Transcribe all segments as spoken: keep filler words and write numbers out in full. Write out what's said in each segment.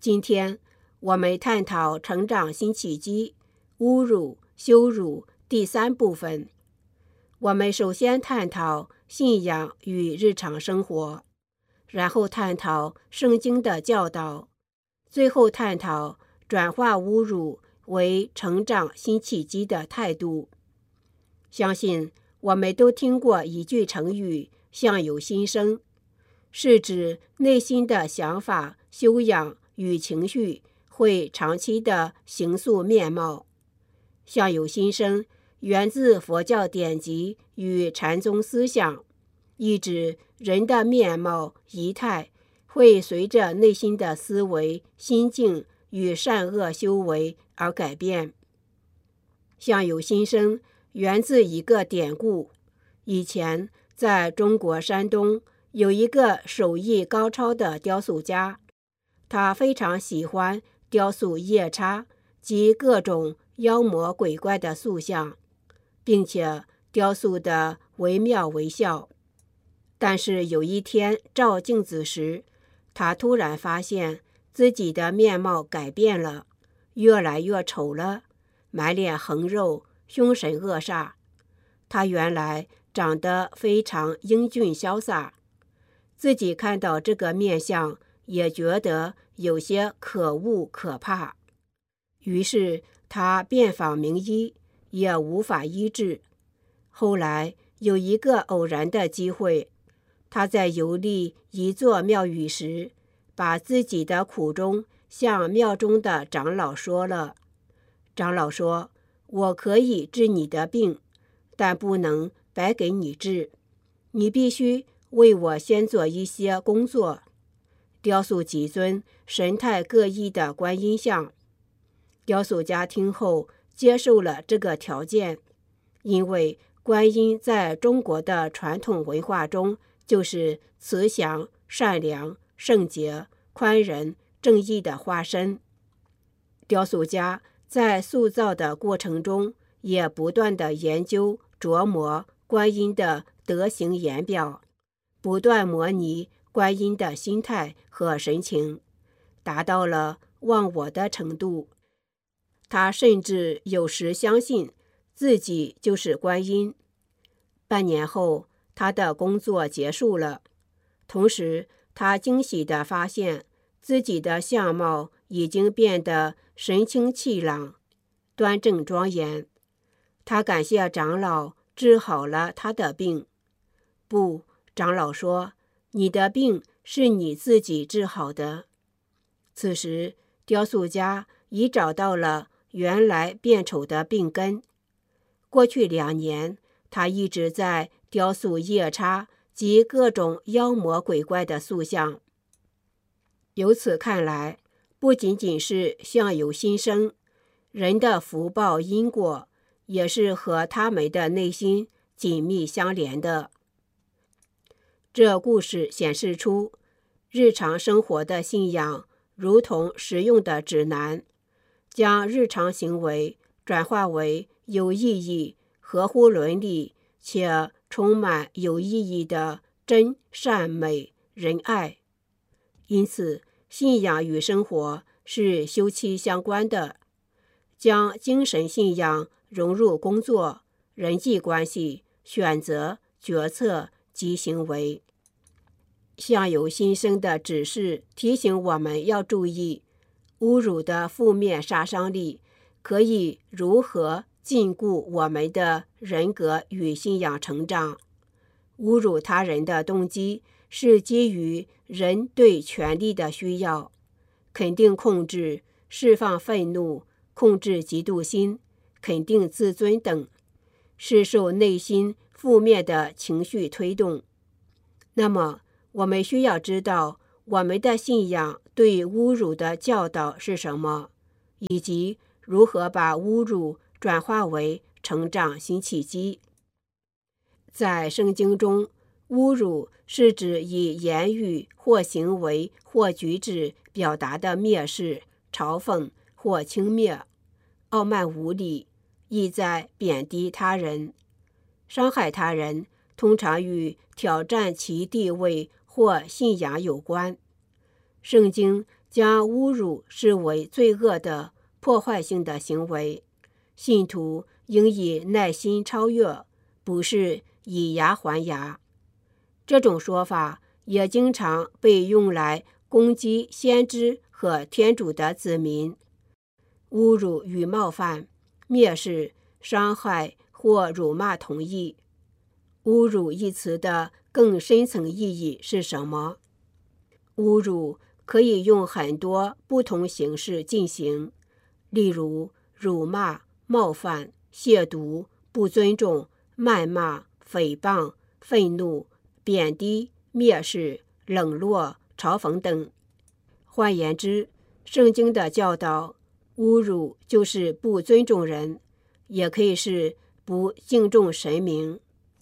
今天我们探讨成长新契机，侮辱、羞辱第三部分。我们首先探讨信仰与日常生活，然后探讨圣经的教导，最后探讨转化侮辱为成长新契机的态度。相信我们都听过一句成语，相由心生，是指内心的想法、修养与情绪会长期的形塑面貌。相由心生源自佛教典籍与禅宗思想，意指人的面貌仪态会随着内心的思维、心境与善恶修为而改变。相由心生源自一个典故，以前在中国山东有一个手艺高超的雕塑家，他非常喜欢雕塑夜叉及各种妖魔鬼怪的塑像，并且雕塑得惟妙惟肖。但是有一天照镜子时，他突然发现自己的面貌改变了，越来越丑了，满脸横肉，凶神恶煞。他原来长得非常英俊潇洒，自己看到这个面相也觉得有些可恶可怕。于是他遍访名医，也无法医治。后来有一个偶然的机会，他在游历一座庙宇时，把自己的苦衷向庙中的长老说了。长老说：“我可以治你的病，但不能白给你治，你必须为我先做一些工作，雕塑几尊神态各异的观音像。”雕塑家听后接受了这个条件，因为观音在中国的传统文化中就是慈祥、善良、圣洁、宽仁、正义的化身。雕塑家在塑造的过程中也不断地研究琢磨观音的德行言表，不断模拟观音的心态和神情，达到了忘我的程度。他甚至有时相信自己就是观音。半年后，他的工作结束了，同时他惊喜地发现自己的相貌已经变得神清气朗、端正庄严。他感谢长老治好了他的病。不，长老说，你的病是你自己治好的。此时，雕塑家已找到了原来变丑的病根。过去两年，他一直在雕塑夜叉及各种妖魔鬼怪的塑像。由此看来，不仅仅是相由心生，人的福报因果也是和他们的内心紧密相连的。这故事显示出，日常生活的信仰如同实用的指南，将日常行为转化为有意义、合乎伦理且充满有意义的真善美仁爱。因此，信仰与生活是休戚相关的，将精神信仰融入工作、人际关系、选择、决策及行为。相由心生的指示提醒我们要注意，侮辱的负面杀伤力可以如何禁锢我们的人格与信仰成长。侮辱他人的动机是基于人对权力的需要，肯定控制、释放愤怒、控制嫉妒心、肯定自尊等，是受内心负面的情绪推动。那么，我们需要知道我们的信仰对侮辱的教导是什么，以及如何把侮辱转化为成长新契机。在圣经中，侮辱是指以言语或行为或举止表达的蔑视、嘲讽或轻蔑、傲慢无礼，意在贬低他人。伤害他人通常与挑战其地位或信仰有关。圣经将侮辱视为罪恶的破坏性的行为。信徒应以耐心超越，不是以牙还牙。这种说法也经常被用来攻击先知和天主的子民。侮辱与冒犯、蔑视、伤害或辱骂同义。侮辱一词的更深层意义是什么？侮辱可以用很多不同形式进行，例如辱骂、冒犯、亵渎、不尊重、谩骂、诽谤、愤怒、贬低、蔑视、冷落、嘲讽等。换言之，圣经的教导，侮辱就是不尊重人，也可以是不敬重神明。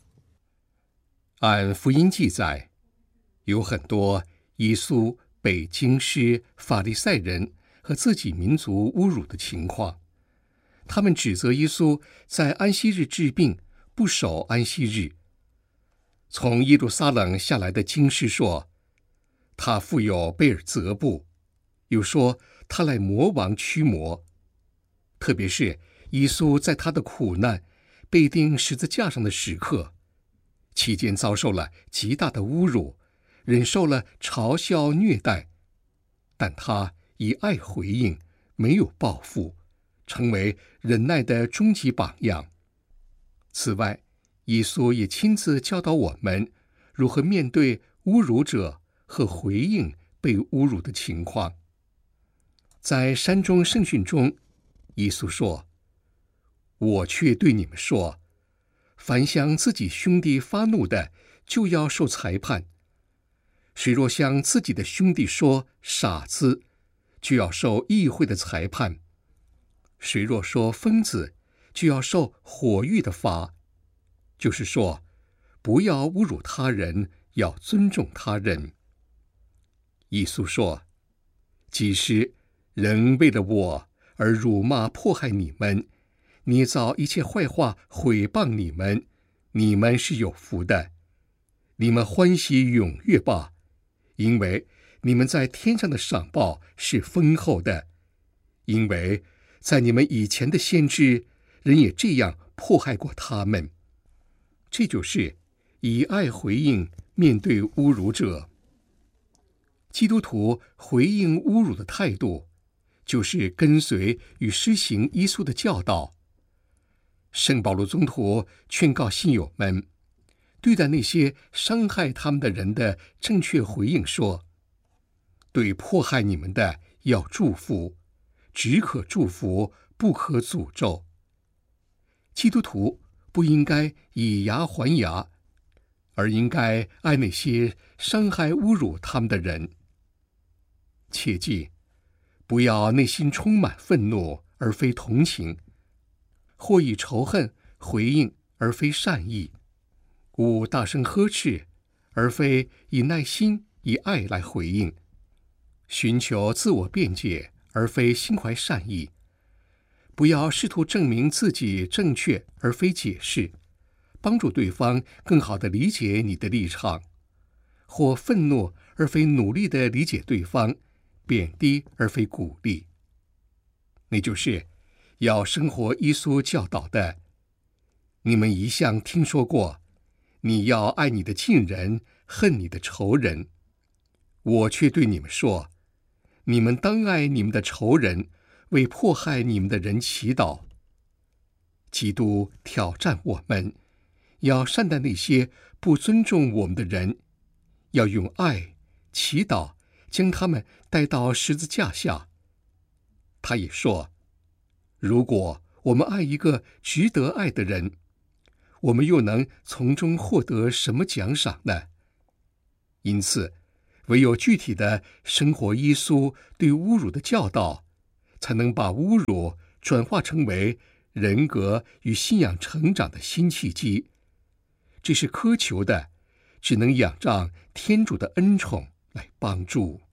按福音记载，有很多耶稣被经师、法利赛人和自己民族侮辱的情况。他们指责耶稣在安息日治病，不守安息日。从耶路撒冷下来的经师说，他负有贝尔泽布，又说他来魔王驱魔。特别是耶稣在他的苦难、被钉十字架上的时刻，期间遭受了极大的侮辱，忍受了嘲笑虐待，但他以爱回应，没有报复，成为忍耐的终极榜样。此外，耶稣也亲自教导我们如何面对侮辱者和回应被侮辱的情况。在山中圣训中，耶稣说：“我却对你们说，凡向自己兄弟发怒的，就要受裁判；谁若向自己的兄弟说傻子，就要受议会的裁判；谁若说疯子，就要受火狱的罚。”就是说，不要侮辱他人，要尊重他人。耶稣说：“即使人为了我而辱骂迫害你们，捏造一切坏话毁谤你们，你们是有福的。你们欢喜踊跃吧，因为你们在天上的赏报是丰厚的。因为在你们以前的先知，人也这样迫害过他们。”这就是以爱回应面对侮辱者。基督徒回应侮辱的态度，就是跟随与施行耶稣的教导。圣保罗宗徒劝告信友们，对待那些伤害他们的人的正确回应说：“对迫害你们的要祝福，只可祝福，不可诅咒。”基督徒不应该以牙还牙，而应该爱那些伤害侮辱他们的人。切记，不要内心充满愤怒而非同情，或以仇恨回应而非善意，勿大声呵斥，而非以耐心以爱来回应，寻求自我辩解而非心怀善意。不要试图证明自己正确而非解释，帮助对方更好地理解你的立场，或愤怒而非努力地理解对方，贬低而非鼓励。那就是要生活耶稣教导的。你们一向听说过，你要爱你的近人，恨你的仇人。我却对你们说，你们当爱你们的仇人，为迫害你们的人祈祷。基督挑战我们，要善待那些不尊重我们的人，要用爱祈祷，将他们带到十字架下。他也说，如果我们爱一个值得爱的人，我们又能从中获得什么奖赏呢？因此，唯有具体的生活耶稣对侮辱的教导，才能把侮辱转化成为人格与信仰成长的新契机。这是苛求的，只能仰仗天主的恩宠来帮助。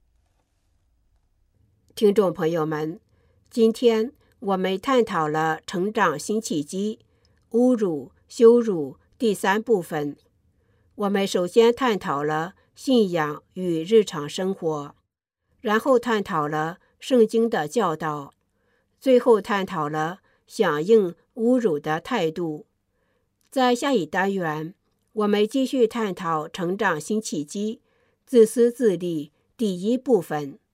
听众朋友们，今天我们探讨了成长新契机侮辱、羞辱第三部分。我们首先探讨了信仰与日常生活。 然后探讨了圣经的教导，最后探讨了响应侮辱的态度。在下一单元，我们继续探讨成长新契机，自私自利第一部分。